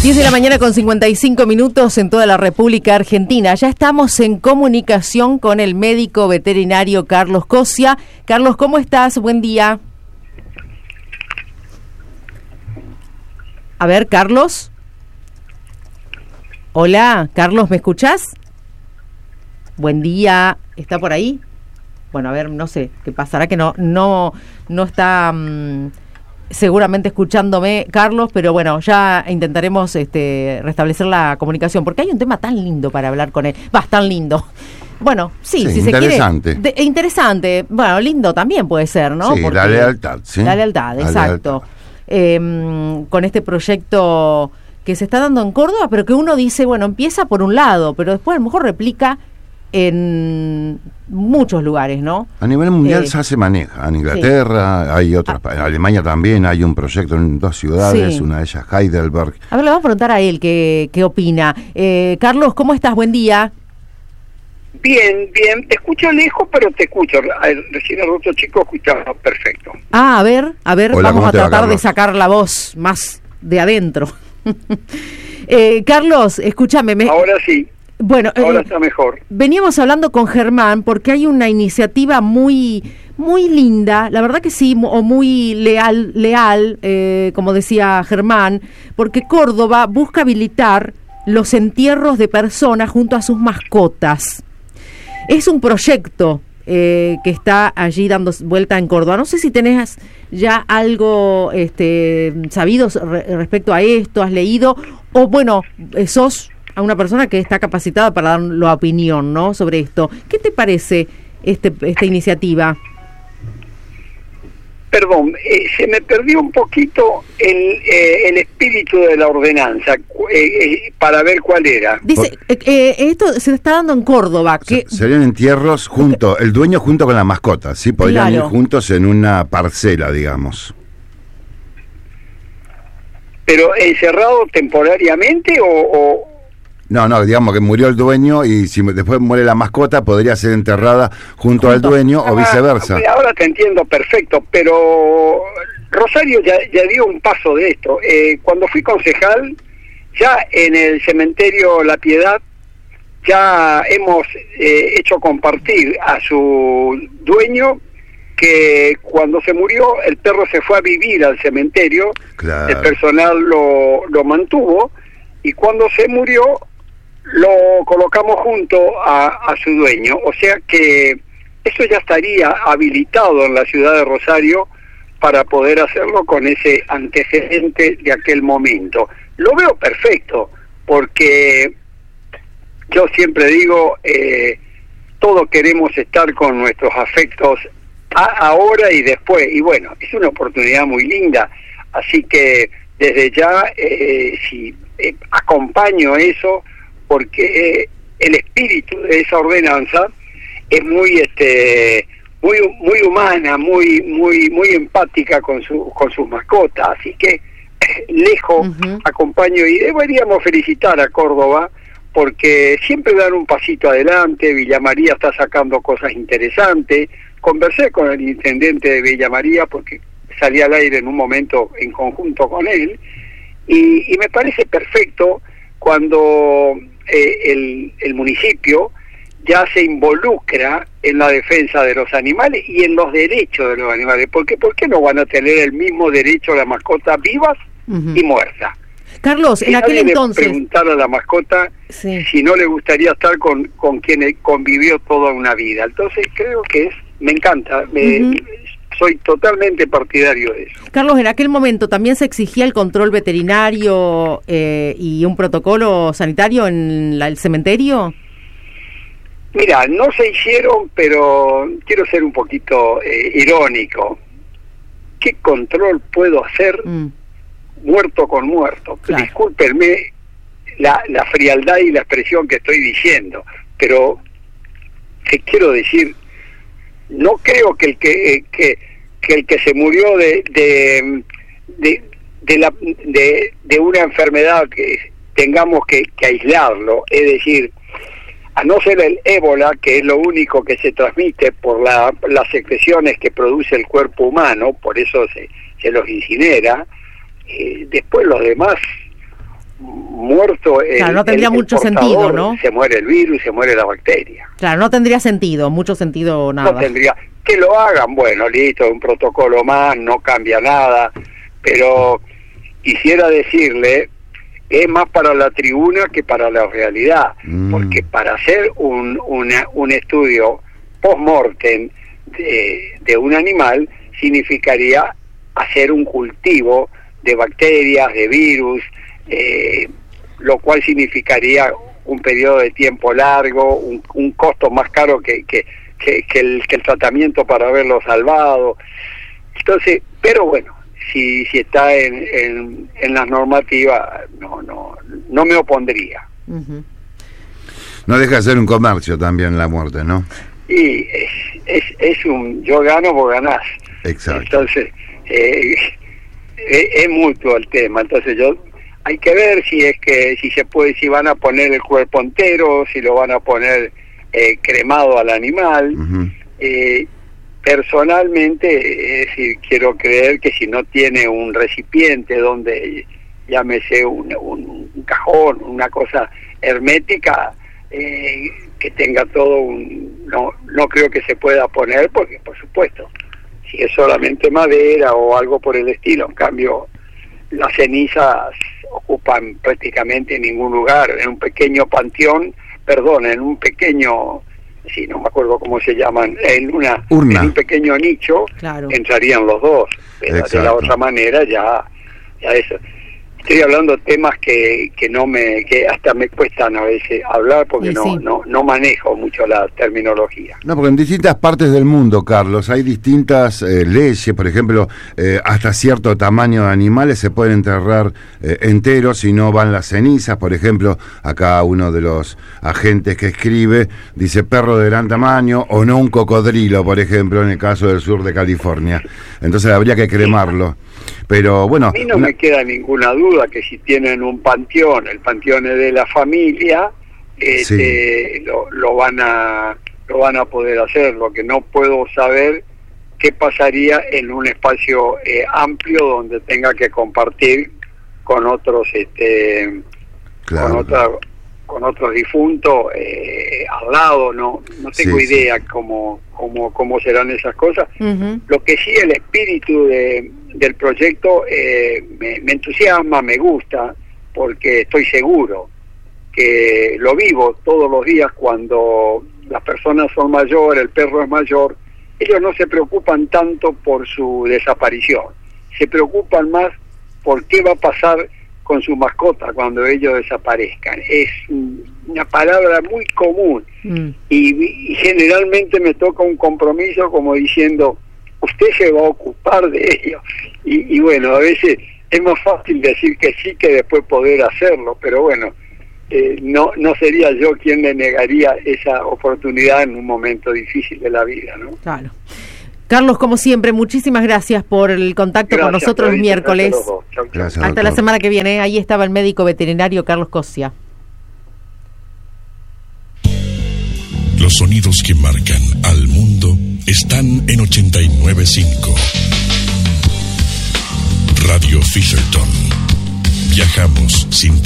10 de la mañana con 55 minutos en toda la República Argentina. Ya estamos en comunicación con el médico veterinario Carlos Cosia. Carlos, ¿cómo estás? Buen día. A ver, Carlos. Hola, Carlos, ¿me escuchás? Buen día. ¿Está por ahí? Bueno, a ver, no sé qué pasará, que no está seguramente escuchándome, Carlos, pero bueno, ya intentaremos restablecer la comunicación, porque hay un tema tan lindo para hablar con él. Tan lindo. Bueno, sí, si se quiere. Interesante. Bueno, lindo también puede ser, ¿no? Sí, porque la lealtad, ¿sí? La lealtad, exacto. Con este proyecto que se está dando en Córdoba, pero que uno dice, bueno, empieza por un lado, pero después a lo mejor replica en muchos lugares, ¿no? A nivel mundial ya se maneja. En Inglaterra, sí. Hay otras, en Alemania también hay un proyecto en 2 ciudades, sí. Una de ellas Heidelberg. A ver, le vamos a preguntar a él qué opina. Carlos, ¿cómo estás? Buen día. Bien, te escucho lejos, pero te escucho. Recién el otro chico escuchaba perfecto. A ver, hola, vamos a tratar de sacar la voz más de adentro. Carlos, escúchame. Ahora sí. Bueno, ahora está mejor. Veníamos hablando con Germán porque hay una iniciativa muy linda, la verdad que sí, o muy leal, como decía Germán, porque Córdoba busca habilitar los entierros de personas junto a sus mascotas. Es un proyecto que está allí dando vuelta en Córdoba. No sé si tenés ya algo sabido respecto a esto, has leído, o bueno, sos a una persona que está capacitada para dar la opinión, ¿no?, sobre esto. ¿Qué te parece esta iniciativa? Perdón, se me perdió un poquito el espíritu de la ordenanza, para ver cuál era. Dice, esto se está dando en Córdoba. Que serían entierros juntos, el dueño junto con la mascota, ¿sí? Podrían ir juntos en una parcela, digamos. ¿Pero encerrado temporariamente o...? No, digamos que murió el dueño y si después muere la mascota podría ser enterrada junto al dueño o viceversa. Ahora te entiendo perfecto, pero Rosario ya dio un paso de esto. Cuando fui concejal, ya en el cementerio La Piedad, ya hemos hecho compartir a su dueño que cuando se murió el perro se fue a vivir al cementerio, claro. El personal lo mantuvo y cuando se murió lo colocamos junto a su dueño, o sea que eso ya estaría habilitado en la ciudad de Rosario para poder hacerlo con ese antecedente de aquel momento. Lo veo perfecto, porque yo siempre digo, todos queremos estar con nuestros afectos ahora y después, y bueno, es una oportunidad muy linda, así que desde ya acompaño eso, porque el espíritu de esa ordenanza es muy humana, muy empática con sus mascotas, así que lejos acompaño y deberíamos felicitar a Córdoba porque siempre dan un pasito adelante. Villa María está sacando cosas interesantes. Conversé con el intendente de Villa María porque salí al aire en un momento en conjunto con él y me parece perfecto cuando el municipio ya se involucra en la defensa de los animales y en los derechos de los animales, porque ¿por qué no van a tener el mismo derecho las mascotas vivas y muertas? Carlos, en aquel entonces preguntar a la mascota si no le gustaría estar con quien convivió toda una vida. Entonces creo que me encanta, soy totalmente partidario de eso. Carlos, en aquel momento también se exigía el control veterinario y un protocolo sanitario en el cementerio. Mira, no se hicieron, pero quiero ser un poquito irónico. ¿Qué control puedo hacer muerto con muerto? Claro. Discúlpenme la frialdad y la expresión que estoy diciendo, pero ¿qué quiero decir? No creo que el que se murió de una enfermedad que tengamos que aislarlo, es decir, a no ser el ébola, que es lo único que se transmite por las secreciones que produce el cuerpo humano, por eso se los incinera, después los demás muerto claro, no tendría mucho sentido, ¿no? Se muere el virus, se muere la bacteria. Claro, no tendría sentido, mucho sentido nada. No tendría. Que lo hagan, bueno, listo, un protocolo más, no cambia nada, pero quisiera decirle que es más para la tribuna que para la realidad, porque para hacer un estudio post-mortem de un animal significaría hacer un cultivo de bacterias, de virus, lo cual significaría un periodo de tiempo largo, un costo más caro que el tratamiento para haberlo salvado. Entonces, pero bueno, si está en las normativas, no me opondría. No deja de ser un comercio también la muerte, ¿no? Y es un yo gano, vos ganás. Exacto. Entonces, es mutuo el tema. Entonces hay que ver si van a poner el cuerpo entero, si lo van a poner cremado al animal. Personalmente, es decir, quiero creer que si no tiene un recipiente donde, llámese un cajón, una cosa hermética, que tenga todo no creo que se pueda poner, porque por supuesto, si es solamente madera o algo por el estilo, en cambio las cenizas ocupan prácticamente ningún lugar, en un pequeño panteón, en un pequeño, sí, no me acuerdo cómo se llaman, en una urna, en un pequeño nicho, claro, entrarían los dos. De la otra manera ya eso. Estoy hablando de temas que hasta me cuestan a veces hablar, porque no manejo mucho la terminología. No, porque en distintas partes del mundo, Carlos, hay distintas leyes. Por ejemplo, hasta cierto tamaño de animales se pueden enterrar enteros si no van las cenizas. Por ejemplo, acá uno de los agentes que escribe dice perro de gran tamaño o no un cocodrilo, por ejemplo, en el caso del sur de California. Entonces habría que cremarlo. Pero bueno, a mí no me queda ninguna duda que si tienen un panteón, el panteón es de la familia, lo van a poder hacer. Lo que no puedo saber qué pasaría en un espacio amplio donde tenga que compartir con otros claro, con otros difuntos al lado. No tengo idea cómo serán esas cosas. Lo que sí, el espíritu del proyecto me entusiasma, me gusta, porque estoy seguro que lo vivo todos los días. Cuando las personas son mayores, el perro es mayor, ellos no se preocupan tanto por su desaparición, se preocupan más por qué va a pasar con su mascota cuando ellos desaparezcan. Es una palabra muy común y generalmente me toca un compromiso como diciendo, usted se va a ocupar de ello, y bueno, a veces es más fácil decir que sí que después poder hacerlo, pero bueno, no sería yo quien le negaría esa oportunidad en un momento difícil de la vida, ¿no? Claro. Carlos, como siempre, muchísimas gracias por el contacto con nosotros el miércoles. Gracias, hasta la semana que viene. Ahí estaba el médico veterinario Carlos Cosia. Los sonidos que marcan al mundo están en 89.5. Radio Fisherton. Viajamos sin